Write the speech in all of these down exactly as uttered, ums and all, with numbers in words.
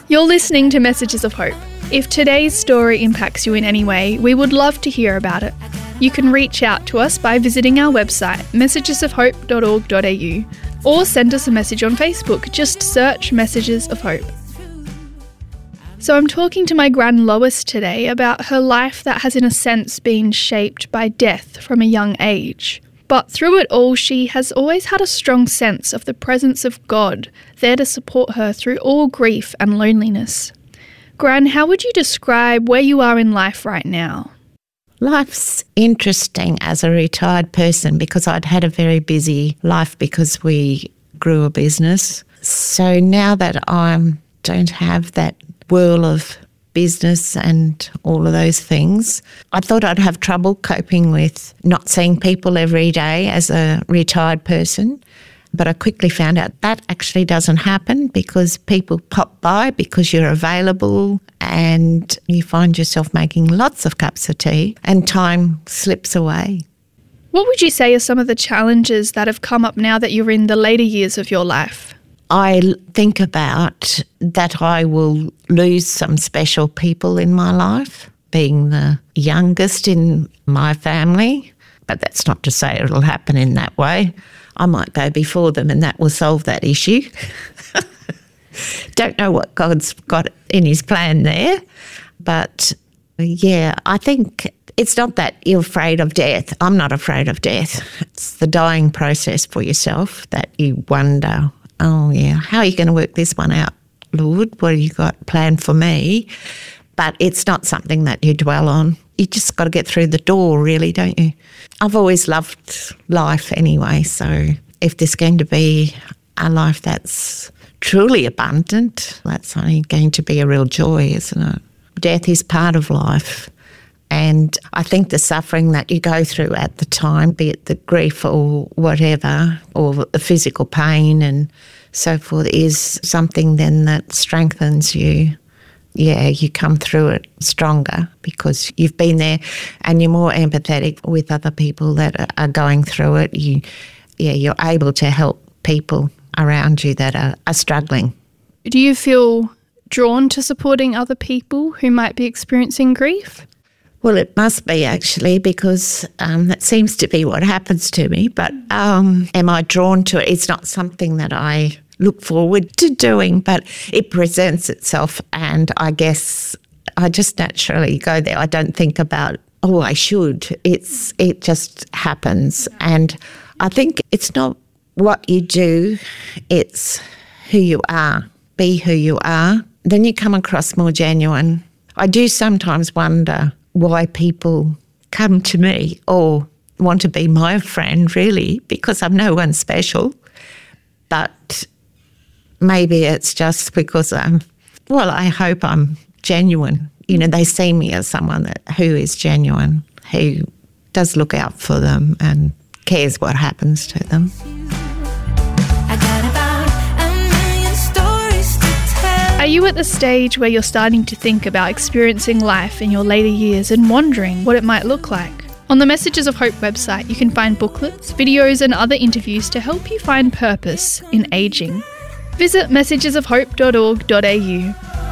You're listening to Messages of Hope. If today's story impacts you in any way, we would love to hear about it. You can reach out to us by visiting our website, messages of hope dot org dot a u, or send us a message on Facebook. Just search Messages of Hope. So I'm talking to my gran Lois today about her life that has in a sense been shaped by death from a young age. But through it all, she has always had a strong sense of the presence of God there to support her through all grief and loneliness. Gran, how would you describe where you are in life right now? Life's interesting as a retired person because I'd had a very busy life because we grew a business. So now that I don't have that whirl of business and all of those things, I thought I'd have trouble coping with not seeing people every day as a retired person. But I quickly found out that actually doesn't happen because people pop by because you're available and you find yourself making lots of cups of tea and time slips away. What would you say are some of the challenges that have come up now that you're in the later years of your life? I think about that I will lose some special people in my life, being the youngest in my family, but that's not to say it'll happen in that way. I might go before them and that will solve that issue. Don't know what God's got in his plan there, but yeah, I think it's not that you're afraid of death. I'm not afraid of death. It's the dying process for yourself that you wonder, oh yeah, how are you going to work this one out, Lord? What have you got planned for me? But it's not something that you dwell on. You just got to get through the door, really, don't you? I've always loved life anyway, so if there's going to be a life that's truly abundant, that's only going to be a real joy, isn't it? Death is part of life. And I think the suffering that you go through at the time, be it the grief or whatever, or the physical pain and so forth, is something then that strengthens you. Yeah, you come through it stronger because you've been there and you're more empathetic with other people that are going through it. You, yeah, you're able to help people around you that are, are struggling. Do you feel drawn to supporting other people who might be experiencing grief? Well, it must be actually because um, that seems to be what happens to me. But um, am I drawn to it? It's not something that I look forward to doing, but it presents itself and I guess I just naturally go there. I don't think about, oh, I should. It's It just happens. And I think it's not what you do, it's who you are. Be who you are. Then you come across more genuine. I do sometimes wonder why people come to me or want to be my friend, really, because I'm no one special. But maybe it's just because I'm, well, I hope I'm genuine. You know, they see me as someone that, who is genuine, who does look out for them and cares what happens to them. Are you at the stage where you're starting to think about experiencing life in your later years and wondering what it might look like? On the Messages of Hope website, you can find booklets, videos and other interviews to help you find purpose in ageing. Visit messages of hope dot org dot a u.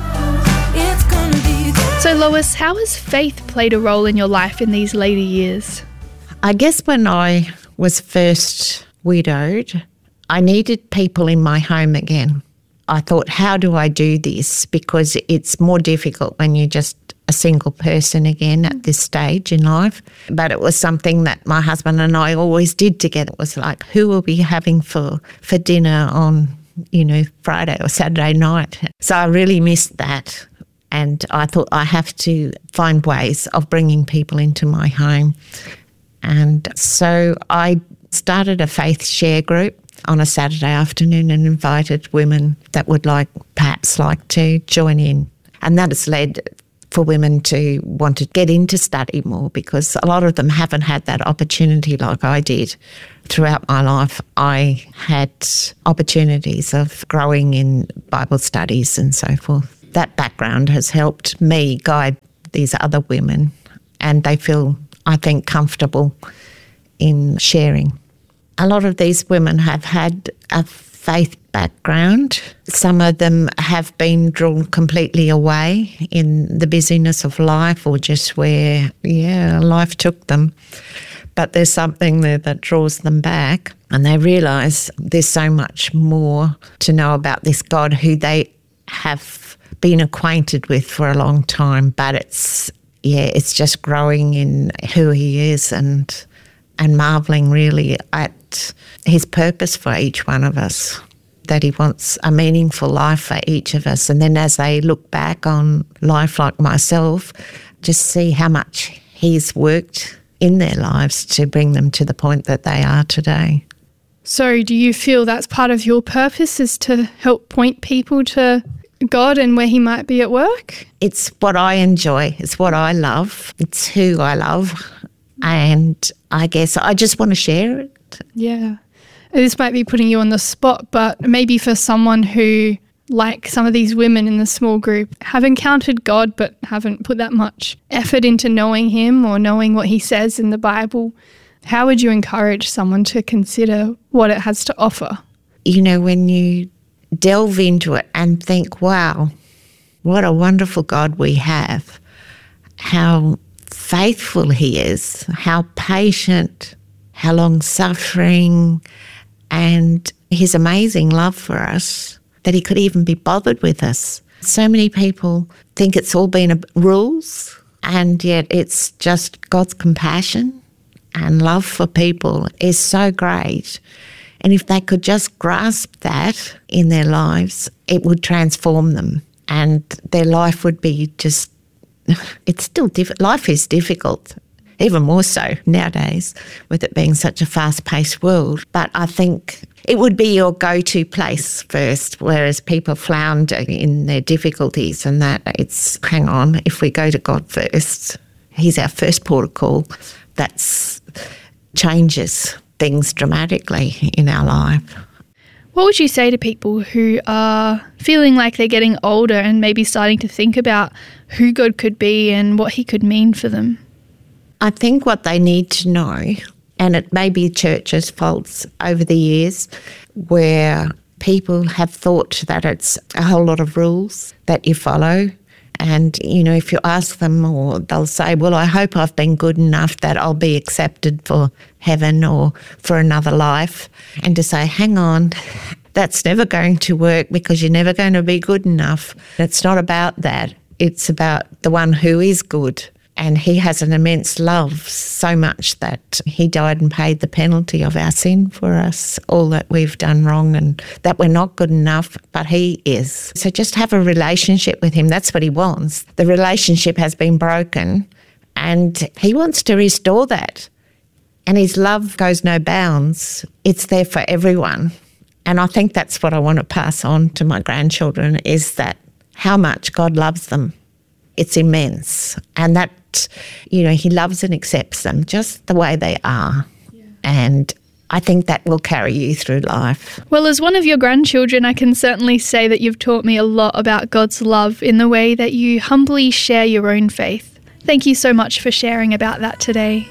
So Lois, how has faith played a role in your life in these later years? I guess when I was first widowed, I needed people in my home again. I thought, how do I do this? Because it's more difficult when you're just a single person again at this stage in life. But it was something that my husband and I always did together. It was like, who are we having for, for dinner on, you know, Friday or Saturday night? So I really missed that. And I thought I have to find ways of bringing people into my home. And so I started a faith share group on a Saturday afternoon and invited women that would like, perhaps like to join in. And that has led for women to want to get into study more because a lot of them haven't had that opportunity like I did. Throughout my life, I had opportunities of growing in Bible studies and so forth. That background has helped me guide these other women and they feel, I think, comfortable in sharing. A lot of these women have had a faith background. Some of them have been drawn completely away in the busyness of life or just where, yeah, life took them. But there's something there that draws them back and they realise there's so much more to know about this God who they have been acquainted with for a long time. But it's, yeah, it's just growing in who he is and and marvelling really at his purpose for each one of us, that he wants a meaningful life for each of us. And then as they look back on life like myself, just see how much he's worked in their lives to bring them to the point that they are today. So do you feel that's part of your purpose, is to help point people to God and where he might be at work? It's what I enjoy. It's what I love. It's who I love. And I guess I just want to share it. Yeah. This might be putting you on the spot, but maybe for someone who, like some of these women in the small group, have encountered God but haven't put that much effort into knowing him or knowing what he says in the Bible, how would you encourage someone to consider what it has to offer? You know, when you delve into it and think, wow, what a wonderful God we have, how faithful he is, how patient, how long-suffering, and his amazing love for us, that he could even be bothered with us. So many people think it's all been a, rules, and yet it's just God's compassion and love for people is so great. And if they could just grasp that in their lives, it would transform them and their life would be just, it's still difficult. Life is difficult, even more so nowadays with it being such a fast-paced world. But I think it would be your go-to place first, whereas people flounder in their difficulties and that it's, hang on, if we go to God first, he's our first port of call. That's changes things dramatically in our life. What would you say to people who are feeling like they're getting older and maybe starting to think about who God could be and what he could mean for them? I think what they need to know, and it may be churches' faults over the years, where people have thought that it's a whole lot of rules that you follow. And, you know, if you ask them, or they'll say, well, I hope I've been good enough that I'll be accepted for heaven or for another life. And to say, hang on, that's never going to work because you're never going to be good enough. It's not about that. It's about the one who is good. And he has an immense love, so much that he died and paid the penalty of our sin for us, all that we've done wrong and that we're not good enough, but he is. So just have a relationship with him. That's what he wants. The relationship has been broken and he wants to restore that. And his love goes no bounds. It's there for everyone. And I think that's what I want to pass on to my grandchildren, is that how much God loves them. It's immense. And that, you know, he loves and accepts them just the way they are. Yeah. And I think that will carry you through life. Well, as one of your grandchildren, I can certainly say that you've taught me a lot about God's love in the way that you humbly share your own faith. Thank you so much for sharing about that today.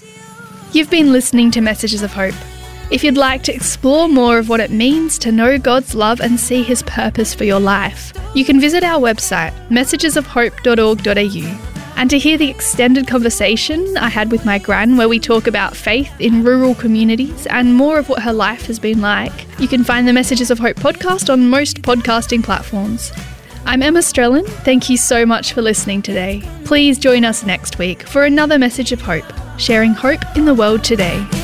You've been listening to Messages of Hope. If you'd like to explore more of what it means to know God's love and see his purpose for your life, you can visit our website, messages of hope dot org dot a u. And to hear the extended conversation I had with my gran, where we talk about faith in rural communities and more of what her life has been like, you can find the Messages of Hope podcast on most podcasting platforms. I'm Emma Strelin. Thank you so much for listening today. Please join us next week for another Message of Hope, sharing hope in the world today.